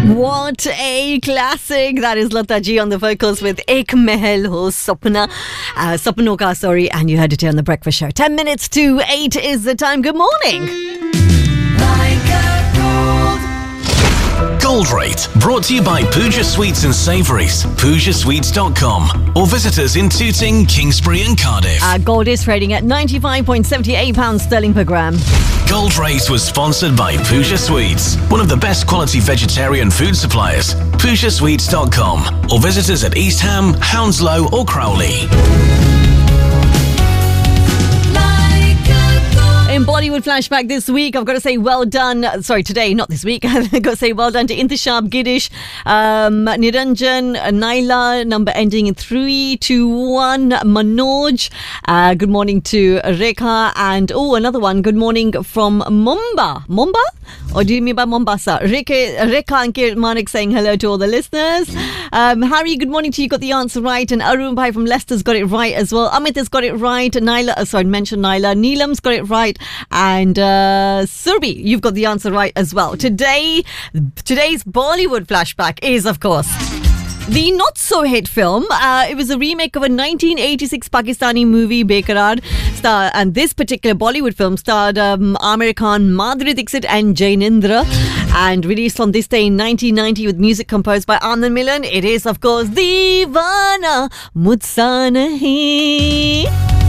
What a classic. That is Lata Ji on the vocals with Ek Mahal Ho Sapna. Sapno Ka, sorry. And you heard it here on The Breakfast Show. 10 minutes to 8 is the time. Good morning. Gold Rate, brought to you by Pooja Sweets and Savouries, PoojaSweets.com, or visit us in Tooting, Kingsbury and Cardiff. Gold is trading at £95.78 sterling per gram. Gold Rate was sponsored by Pooja Sweets, one of the best quality vegetarian food suppliers. PoojaSweets.com, or visit us at East Ham, Hounslow or Crowley. In Bollywood Flashback this week, I've got to say well done. Sorry, today, not this week. I've got to say well done to Intishab, Girish, Niranjan, Naila, number ending in 321, Manoj. Good morning to Rekha. And, another one. Good morning from Mumbai. Mumbai? Or do you mean by Mombasa? Rekha and Kirt Manik saying hello to all the listeners. Harry, good morning to you. Got the answer right. And Arun Bhai from Leicester's got it right as well. Amit has got it right. Naila, mention Naila. Neelam's got it right. And Surbi, you've got the answer right as well. Today's Bollywood flashback is, of course, the not-so-hit film. It was a remake of a 1986 Pakistani movie, Bekarar. And this particular Bollywood film starred Aamir Khan, Madhuri Dixit and Jainendra. And released on this day in 1990 with music composed by Anand Milan. It is, of course, Deewana Mujhse Nahi.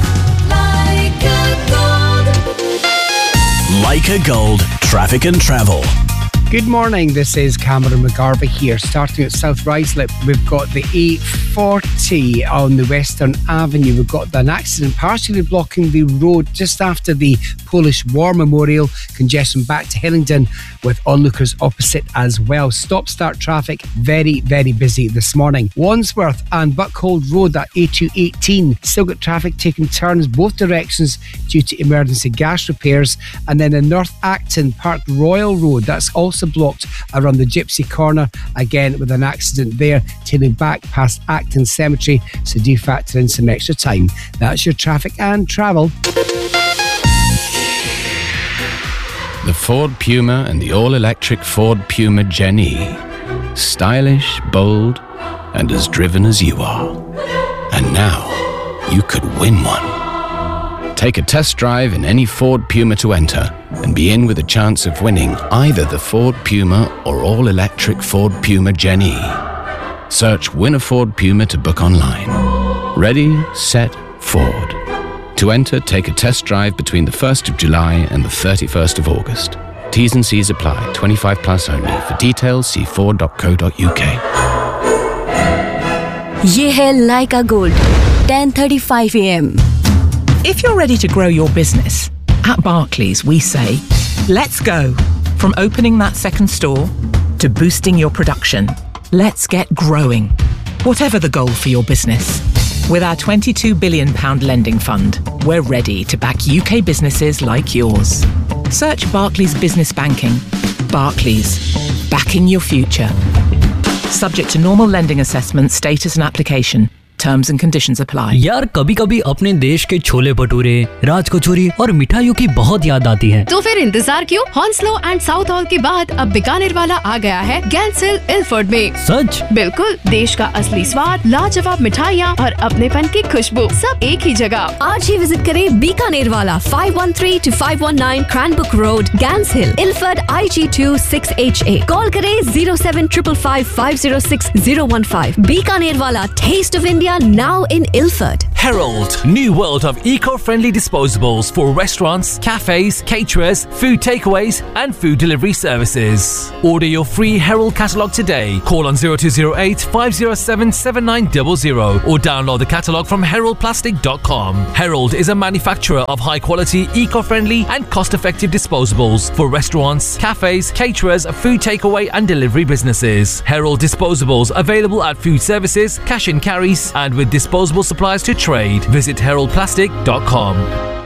Like a Gold, traffic and travel. Good morning, this is Cameron McGarvey here. Starting at South Ruislip, we've got the A40 on the Western Avenue. We've got an accident partially blocking the road just after the Polish War Memorial. Congestion back to Hillingdon with onlookers opposite as well. Stop-start traffic, very, very busy this morning. Wandsworth and Buckhold Road at A218. Still got traffic taking turns both directions due to emergency gas repairs. And then in North Acton, Park Royal Road, that's also blocked around the Gypsy Corner, again with an accident there, tailing back past Acton Cemetery, so do factor in some extra time. That's your traffic and travel. The Ford Puma and the all-electric Ford Puma Gen-E. Stylish, bold, and as driven as you are. And now, you could win one. Take a test drive in any Ford Puma to enter and be in with a chance of winning either the Ford Puma or all-electric Ford Puma Gen-E. Search Win a Ford Puma to book online. Ready, set, Ford. To enter, take a test drive between the 1st of July and the 31st of August. T's and C's apply. 25 plus only. For details, see ford.co.uk. ये है Like a Gold, 10:35 a.m. If you're ready to grow your business, at Barclays we say, let's go. From opening that second store to boosting your production, let's get growing. Whatever the goal for your business. With our £22 billion lending fund, we're ready to back UK businesses like yours. Search Barclays Business Banking. Barclays, backing your future. Subject to normal lending assessment, status and application. Terms and conditions apply. यार कभी कभी अपने देश के छोले भटूरे, राज कचौरी और मिठाइयों की बहुत याद आती है। तो फिर इंतजार क्यों? हॉन्सलो एंड साउथ हॉल के बाद अब बीकानेर वाला आ गया है गैंसिल इल्फर्ड में। सच? बिल्कुल, देश का असली स्वाद, लाजवाब मिठाइयाँ और अपनेपन की खुशबू सब एक ही जगह। आज ही विजिट करें बीकानेर वाला 513 to 519 Cranbrook Road, Gans Hill, Ilford IG2 6HA. Call करें 07555 506 015. बीकानेर वाला, taste of India now in Ilford. Herald, new world of eco-friendly disposables for restaurants, cafes, caterers, food takeaways and food delivery services. Order your free Herald catalogue today. Call on 0208 507 7900 or download the catalogue from heraldplastic.com. Herald is a manufacturer of high-quality, eco-friendly and cost-effective disposables for restaurants, cafes, caterers, food takeaway and delivery businesses. Herald disposables available at food services, cash and carries and with disposable supplies to trade. Visit heraldplastic.com.